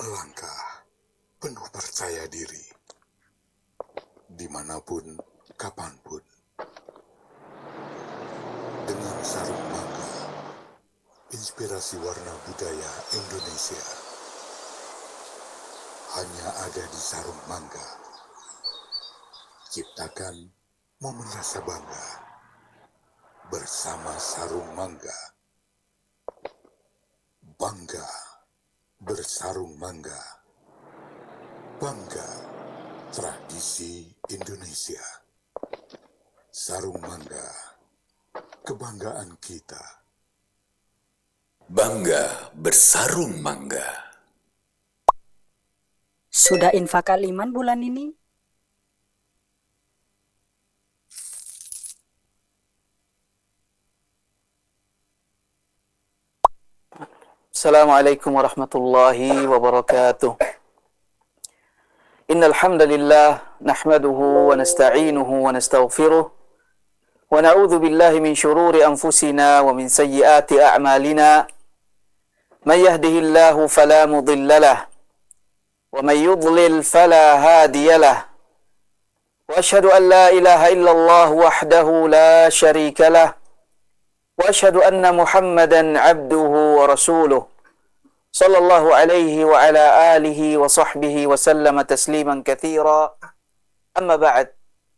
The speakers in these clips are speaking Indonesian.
melangkah penuh percaya diri, dimanapun, kapanpun, dengan sarung mangga, inspirasi warna budaya Indonesia, hanya ada di sarung mangga. Ciptakan momen rasa bangga bersama sarung mangga. Bangga bersarung mangga. Bangga tradisi Indonesia. Sarung mangga, kebanggaan kita. Bangga bersarung mangga. Sudah infak Aliman bulan ini? Assalamualaikum warahmatullahi wabarakatuh. Innal hamdalillah nahmaduhu wa nasta'inuhu wa nastaghfiruh wa na'udzu billahi min shururi anfusina wa min sayyiati a'malina. May yahdihillahu fala mudilla lahu wa may yudlil fala hadiya lahu. Wa asyhadu an la ilaha illallah wahdahu la syarika lahu wa asyhadu anna Muhammadan 'abduhu wa rasuluh. Sallallahu alaihi wa ala alihi wa sahbihi wa sallama tasliman katsira. Amma ba'd.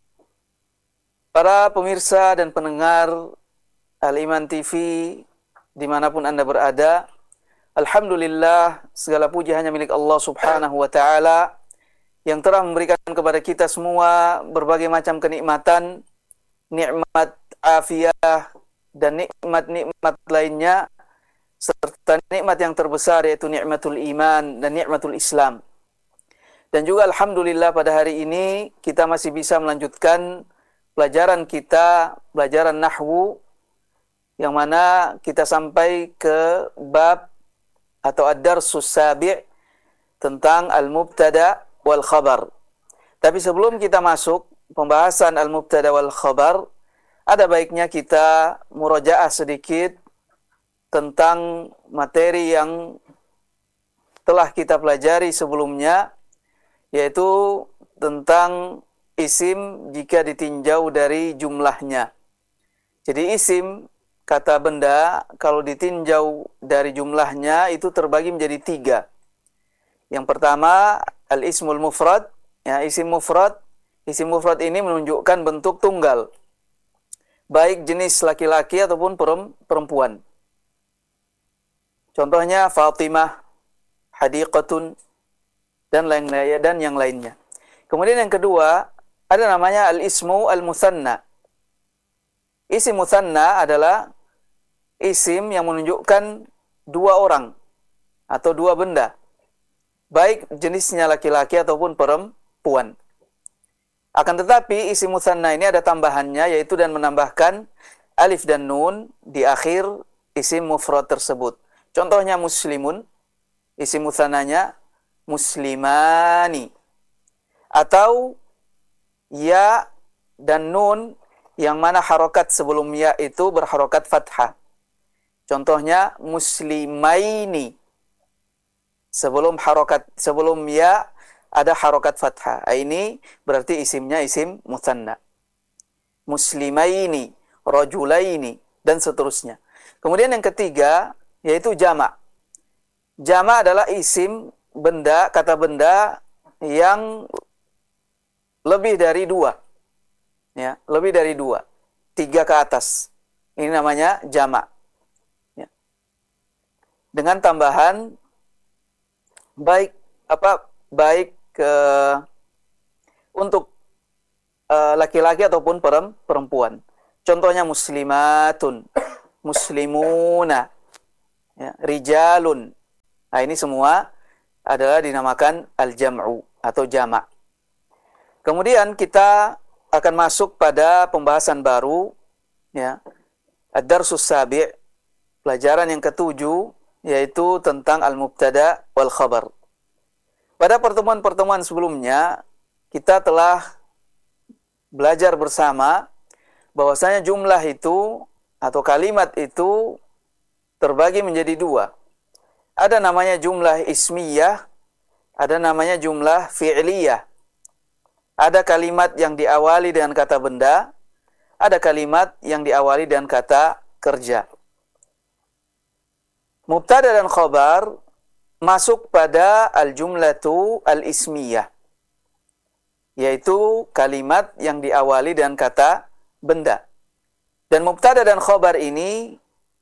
Para pemirsa dan pendengar Al-Iman TV dimanapun Anda berada, alhamdulillah segala puji hanya milik Allah subhanahu wa ta'ala yang telah memberikan kepada kita semua berbagai macam kenikmatan, nikmat afiyah dan nikmat-nikmat lainnya, serta nikmat yang terbesar yaitu nikmatul iman dan nikmatul Islam. Dan juga alhamdulillah pada hari ini kita masih bisa melanjutkan pelajaran kita, pelajaran nahwu, yang mana kita sampai ke bab atau ad-darsus sabi' tentang al-mubtada wal khabar. Tapi sebelum kita masuk pembahasan al-mubtada wal khabar, ada baiknya kita murajaah sedikit tentang materi yang telah kita pelajari sebelumnya, yaitu tentang isim jika ditinjau dari jumlahnya. Jadi isim, kata benda, kalau ditinjau dari jumlahnya itu terbagi menjadi 3. Yang pertama, al-ismul mufrad. Ya, isim mufrad. Isim mufrad ini menunjukkan bentuk tunggal, baik jenis laki-laki ataupun perempuan. Contohnya Fatimah, Hadiqatun, dan yang lainnya. Kemudian yang kedua, ada namanya al-ismu al-musanna. Isim musanna adalah isim yang menunjukkan 2 orang atau 2 benda, baik jenisnya laki-laki ataupun perempuan. Akan tetapi isim musanna ini ada tambahannya, yaitu dan menambahkan alif dan nun di akhir isim mufrad tersebut. Contohnya muslimun, isim mutsananya muslimani. Atau ya dan nun yang mana harokat sebelum ya itu berharokat fathah. Contohnya muslimaini. Sebelum ya ada harokat fathah. Ini berarti isimnya isim mutsanna. Muslimaini, rajulaini, dan seterusnya. Kemudian yang ketiga yaitu jamak. Jamak adalah isim benda, kata benda yang lebih dari 2. Ya, lebih dari 2. 3 ke atas. Ini namanya jamak. Ya. Dengan tambahan baik untuk laki-laki ataupun perempuan. Contohnya muslimatun, muslimuna, ya, rijalun. Nah, ini semua adalah dinamakan al-jam'u atau jamak. Kemudian kita akan masuk pada pembahasan baru, ya, ad-darsus sabi', pelajaran yang ke-7, yaitu tentang al-mubtada wal khabar. Pada pertemuan-pertemuan sebelumnya kita telah belajar bersama bahwasanya jumlah itu atau kalimat itu terbagi menjadi 2. Ada namanya jumlah ismiyah ada namanya jumlah fi'liyah. Ada kalimat yang diawali dengan kata benda, ada kalimat yang diawali dengan kata kerja. Mubtada dan khabar masuk pada al-jumlatu al-ismiyah, yaitu kalimat yang diawali dengan kata benda. Dan mubtada dan khabar ini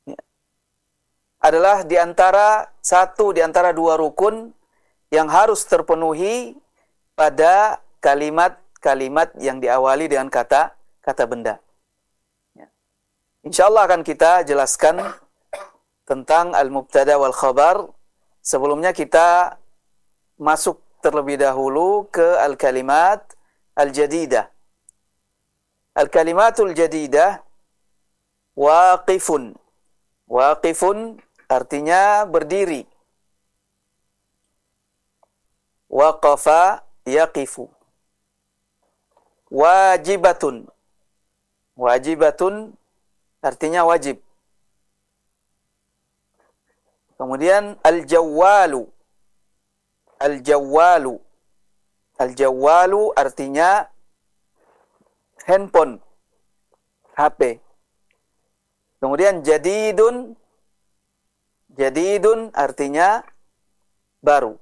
adalah di antara dua rukun yang harus terpenuhi pada kalimat-kalimat yang diawali dengan kata benda. Insyaallah akan kita jelaskan tentang al-mubtada wal khabar. Sebelumnya kita masuk terlebih dahulu ke al-kalimat al-jadidah. Al-kalimatul jadidah waqifun. Waqifun artinya berdiri. Waqafa yaqifu. Wajibatun. Wajibatun artinya wajib. Kemudian al-jawwalu. Al-jawwalu. Al-jawwalu artinya handphone, HP. Kemudian jadidun. Jadidun artinya baru.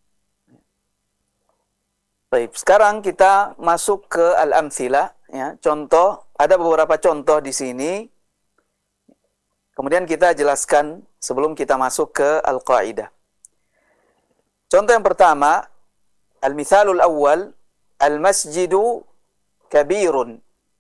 Baik, sekarang kita masuk ke al-amtsilah, ya, contoh. Ada beberapa contoh di sini. Kemudian kita jelaskan sebelum kita masuk ke al-qaidah. Contoh yang pertama, al-mithalul awwal, al-masjidu kabirun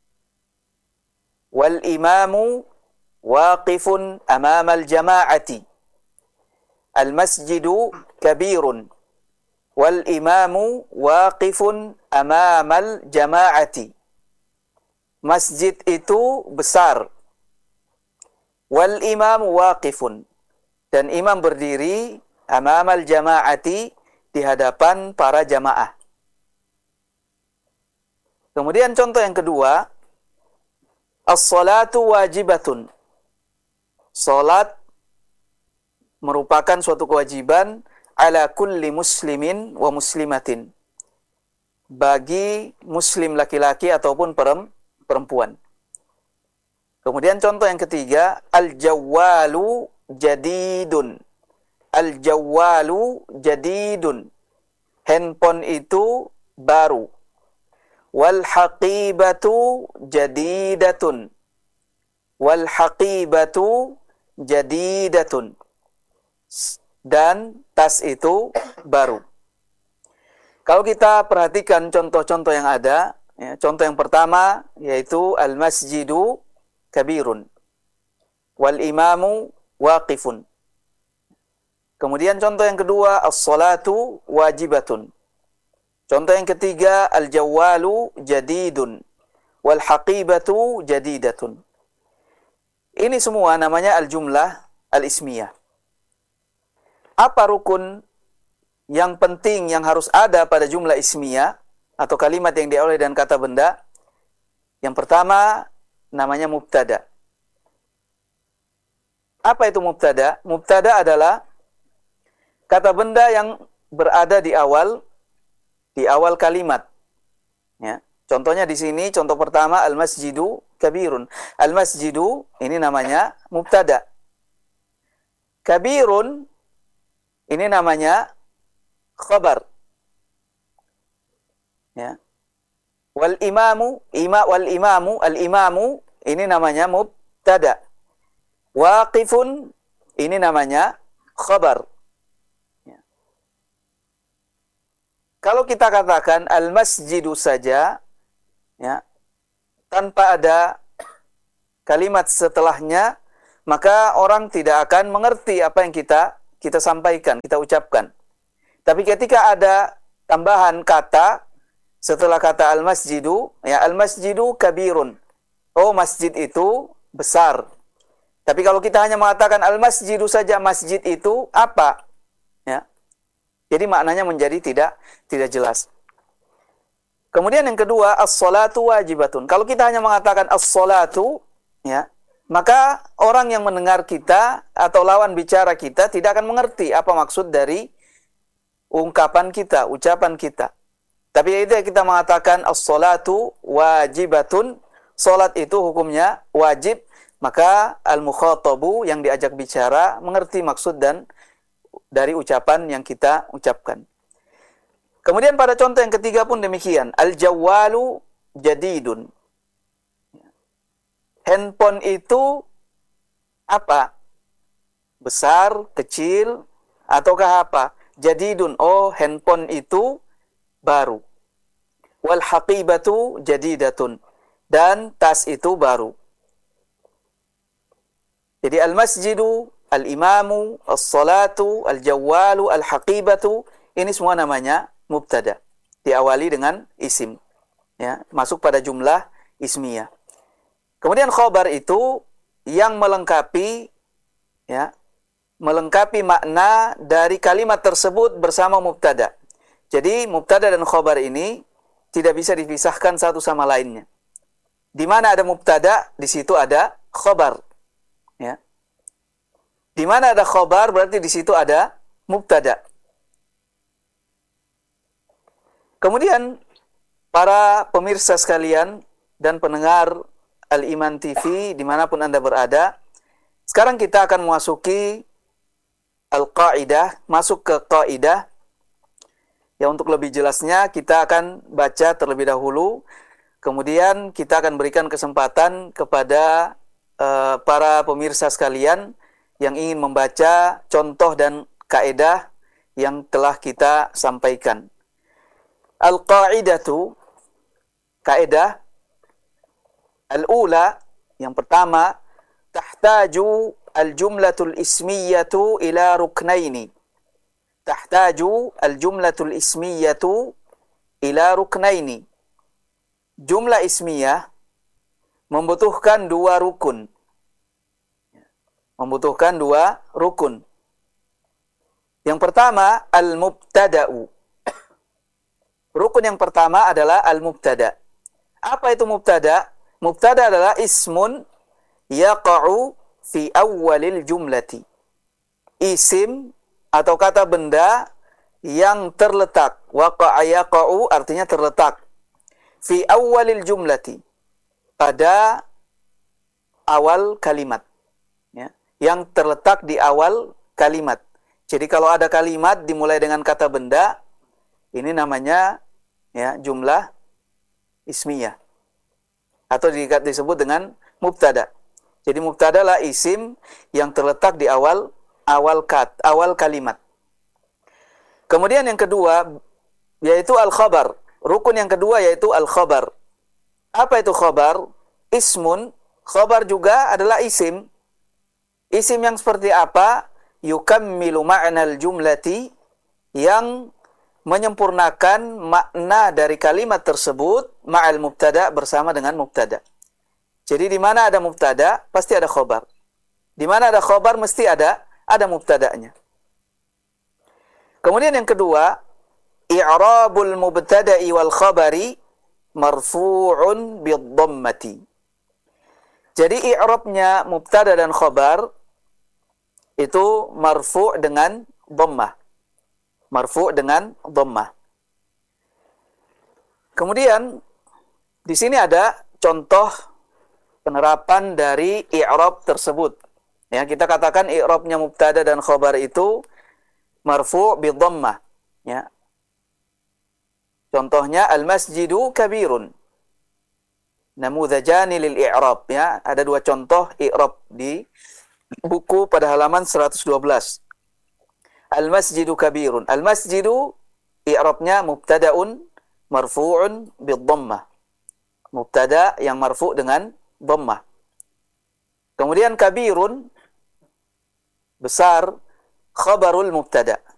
wal imamu waqifun amama al-jama'ati. Al-masjidu kabirun wal imamu waqifun amamal jama'ati. Masjid itu besar. Wal imamu waqifun, dan imam berdiri amamal jama'ati, di hadapan para jamaah. Kemudian contoh yang kedua, as-salatu wajibatun. Salat merupakan suatu kewajiban ala kulli muslimin wa muslimatin, bagi muslim laki-laki ataupun perempuan. Kemudian contoh yang ketiga, al-jawwalu jadidun. Al-jawwalu jadidun. Handphone itu baru. Wal haqibatu jadidatun. Wal haqibatu jadidatun. Dan tas itu baru. Kalau kita perhatikan contoh-contoh yang ada, ya, contoh yang pertama yaitu al-masjidu kabirun wal imamu waqifun. Kemudian contoh yang kedua, as-salatu wajibatun. Contoh yang ketiga, al-jawwalu jadidun wal haqibatu jadidatun. Ini semua namanya al-jumlah al-ismiyah. Apa rukun yang penting yang harus ada pada jumlah ismiyah atau kalimat yang diawali dengan kata benda? Yang pertama namanya mubtada. Apa itu mubtada? Mubtada adalah kata benda yang berada di awal kalimat. Ya. Contohnya di sini, contoh pertama, al-masjidu kabirun. Al-masjidu ini namanya mubtada. Kabirun ini namanya khabar. Ya. Wal imamu, al-imamu ini namanya mubtada. Waqifun ini namanya khabar. Ya. Kalau kita katakan al-masjidu saja, ya, tanpa ada kalimat setelahnya, maka orang tidak akan mengerti apa yang kita sampaikan, kita ucapkan. Tapi ketika ada tambahan kata setelah kata al-masjidu, ya, al-masjidu kabirun. Oh, masjid itu besar. Tapi kalau kita hanya mengatakan al-masjidu saja, masjid itu apa? Ya. Jadi maknanya menjadi tidak jelas. Kemudian yang kedua, as-salatu wajibatun. Kalau kita hanya mengatakan as-salatu, ya, maka orang yang mendengar kita atau lawan bicara kita tidak akan mengerti apa maksud dari ungkapan kita, ucapan kita. Tapi itu kita mengatakan as-salatu wajibatun, salat itu hukumnya wajib, maka al-mukhatabu yang diajak bicara mengerti maksud dan dari ucapan yang kita ucapkan. Kemudian pada contoh yang ketiga pun demikian, al-jawwalu jadidun. Handphone itu apa? Besar, kecil, ataukah apa? Jadidun, oh handphone itu baru. Wal haqibatu jadidatun, dan tas itu baru. Jadi al-masjidu, al-imamu, as-salatu, al-jawwalu, al-haqibatu, ini semua namanya mubtada. Diawali dengan isim. Ya, masuk pada jumlah ismiyah. Kemudian khobar itu yang melengkapi, ya, melengkapi makna dari kalimat tersebut bersama mubtada. Jadi mubtada dan khobar ini tidak bisa dipisahkan satu sama lainnya. Di mana ada mubtada, di situ ada khobar. Ya. Di mana ada khobar, berarti di situ ada mubtada. Kemudian para pemirsa sekalian dan pendengar Al-Iman TV dimanapun Anda berada, sekarang kita akan memasuki Al-Qaidah, masuk ke Qaidah. Ya, untuk lebih jelasnya kita akan baca terlebih dahulu, kemudian kita akan berikan kesempatan kepada para pemirsa sekalian yang ingin membaca contoh dan kaidah yang telah kita sampaikan. Al-Qaidatu, kaidah al-ula, yang pertama, tahtaju al-jumlatul ismiyatu ila ruknaini. Tahtaju al-jumlatul ismiyatu ila ruknaini. Jumlah ismiyah membutuhkan dua rukun. Membutuhkan dua rukun. Yang pertama, al-mubtada'u. Rukun yang pertama adalah al-mubtada'. Apa itu mubtada'? Mubtada' adalah ismun yaqa'u fi awwalil jumlati. Isim atau kata benda yang terletak. Waqa'a yaqa'u artinya terletak. Fi awwalil jumlati, pada awal kalimat. Ya. Yang terletak di awal kalimat. Jadi kalau ada kalimat dimulai dengan kata benda, ini namanya, ya, jumlah ismiyah. Atau disebut dengan mubtada. Jadi mubtada lah isim yang terletak di awal kalimat. Kemudian yang kedua yaitu al-khabar. Rukun yang kedua yaitu al-khabar. Apa itu khabar? Ismun, khabar juga adalah isim. Isim yang seperti apa? Yukammilu ma'nal jumlati, yang menyempurnakan makna dari kalimat tersebut ma'al mubtada, bersama dengan mubtada. Jadi di mana ada mubtada pasti ada khabar. Di mana ada khabar mesti ada mubtada'nya. Kemudian yang kedua, i'rabul mubtada'i wal khabari marfu'un bid-dhammati. Jadi i'rabnya mubtada dan khabar itu marfu' dengan dhammah. Marfu' dengan dhammah. Kemudian di sini ada contoh penerapan dari i'rab tersebut. Ya, kita katakan i'rabnya mubtada dan khabar itu marfu' bid-dhammah. Ya. Contohnya al-masjidu kabirun. Namudhajani lil i'rab, ya. Ada dua contoh i'rab di buku pada halaman 112. Al-masjidu kabirun. Al-masjidu i'rabnya mubtada'un marfu'un bid-dhammah. Mubtada yang marfu' dengan dhammah. Kemudian kabirun, besar, khabarul mubtada.